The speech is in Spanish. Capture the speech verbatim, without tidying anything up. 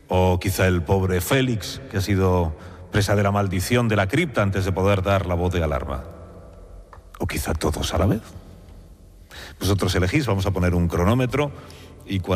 O quizá el pobre Félix, que ha sido presa de la maldición de la cripta antes de poder dar la voz de alarma. O quizá todos a la vez. Vosotros elegís, vamos a poner un cronómetro y cuando